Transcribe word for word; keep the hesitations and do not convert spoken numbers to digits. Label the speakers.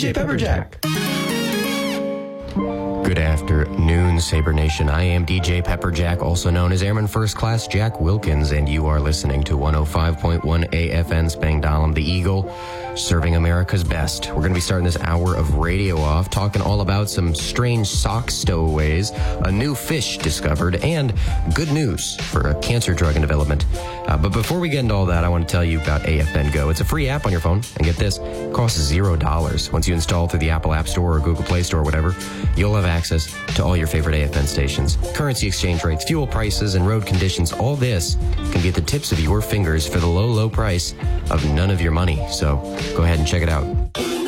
Speaker 1: J Pepperjack.
Speaker 2: Good afternoon, Sabre Nation. I am D J Pepperjack, also known as Airman First Class Jack Wilkins, and you are listening to one oh five point one A F N Spangdahlem, the Eagle, serving America's best. We're going to be starting this hour of radio off, talking all about some strange sock stowaways, a new fish discovered, and good news for a cancer drug in development. Uh, but before we get into all that, I want to tell you about A F N Go. It's a free app on your phone, and get this, it costs zero dollars. Once you install it through the Apple App Store or Google Play Store or whatever, you'll have access to all your favorite A F N stations. Currency exchange rates, fuel prices, and road conditions, all this can be at the tips of your fingers for the low, low price of none of your money. So go ahead and check it out.